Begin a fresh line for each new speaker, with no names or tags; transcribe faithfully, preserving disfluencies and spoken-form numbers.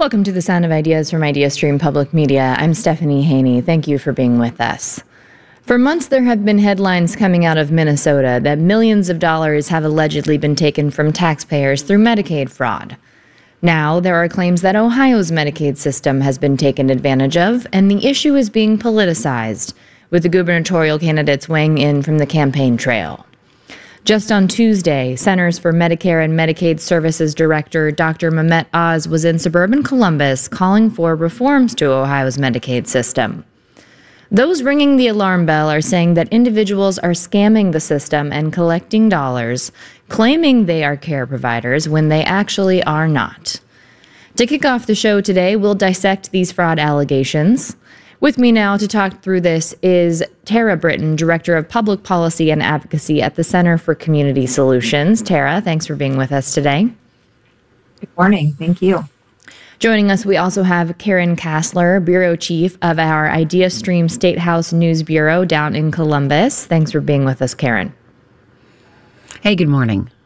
Welcome to the Sound of Ideas from IdeaStream Public Media. I'm Stephanie Haney. Thank you for being with us. For months, there have been headlines coming out of Minnesota that millions of dollars have allegedly been taken from taxpayers through Medicaid fraud. Now, there are claims that Ohio's Medicaid system has been taken advantage of, and the issue is being politicized, with the gubernatorial candidates weighing in from the campaign trail. Just on Tuesday, Centers for Medicare and Medicaid Services Director Doctor Mehmet Oz was in suburban Columbus calling for reforms to Ohio's Medicaid system. Those ringing the alarm bell are saying that individuals are scamming the system and collecting dollars, claiming they are care providers when they actually are not. To kick off the show today, we'll dissect these fraud allegations. With me now to talk through this is Tara Britton, Director of Public Policy and Advocacy at the Center for Community Solutions. Tara, thanks for being with us today.
Good morning. Thank you.
Joining us, we also have Karen Kassler, Bureau Chief of our IdeaStream State House News Bureau down in Columbus. Thanks for being with us, Karen.
Hey, good morning.